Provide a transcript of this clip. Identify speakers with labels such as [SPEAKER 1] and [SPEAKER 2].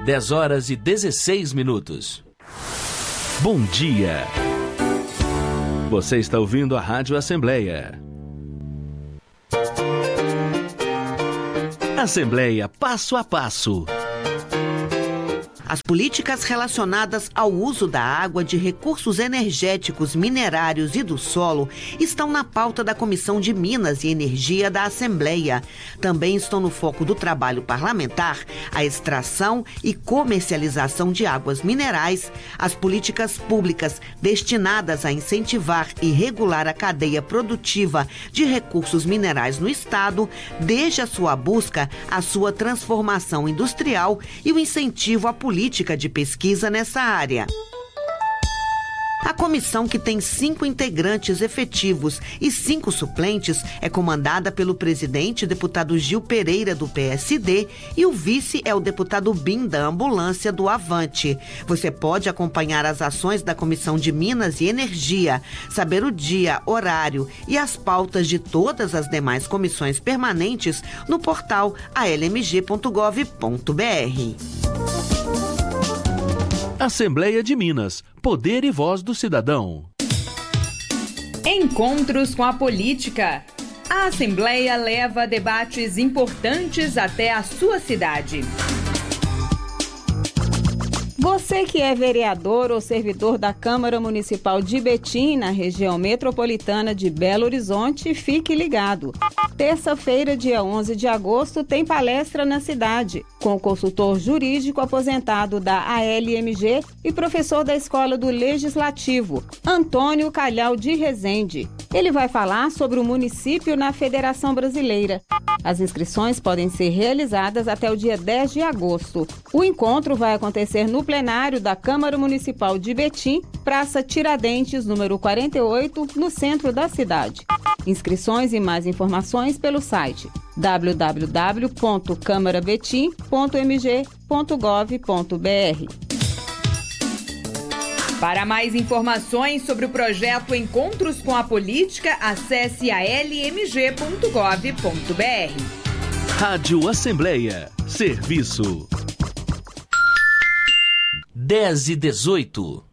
[SPEAKER 1] 10h16. Bom dia. Você está ouvindo a Rádio Assembleia. Assembleia Passo a Passo.
[SPEAKER 2] As políticas relacionadas ao uso da água, de recursos energéticos, minerários e do solo estão na pauta da Comissão de Minas e Energia da Assembleia. Também estão no foco do trabalho parlamentar a extração e comercialização de águas minerais, as políticas públicas destinadas a incentivar e regular a cadeia produtiva de recursos minerais no Estado, desde a sua busca, a sua transformação industrial e o incentivo à política de pesquisa nessa área. A comissão, que tem 5 integrantes efetivos e 5 suplentes, é comandada pelo presidente, deputado Gil Pereira, do PSD, e o vice é o deputado Bim, da Ambulância, do Avante. Você pode acompanhar as ações da Comissão de Minas e Energia, saber o dia, horário e as pautas de todas as demais comissões permanentes no portal almg.gov.br.
[SPEAKER 1] Assembleia de Minas. Poder e voz do cidadão.
[SPEAKER 3] Encontros com a política. A Assembleia leva debates importantes até a sua cidade. Você que é vereador ou servidor da Câmara Municipal de Betim, na região metropolitana de Belo Horizonte, fique ligado. Terça-feira, dia 11 de agosto, tem palestra na cidade, com o consultor jurídico aposentado da ALMG e professor da Escola do Legislativo, Antônio Calhau de Rezende. Ele vai falar sobre o município na Federação Brasileira. As inscrições podem ser realizadas até o dia 10 de agosto. O encontro vai acontecer no plenário da Câmara Municipal de Betim, Praça Tiradentes, número 48, no centro da cidade. Inscrições e mais informações pelo site www.camarabetim.mg.gov.br. Para mais informações sobre o projeto Encontros com a Política, acesse almg.gov.br.
[SPEAKER 1] Rádio Assembleia. Serviço. 10h18.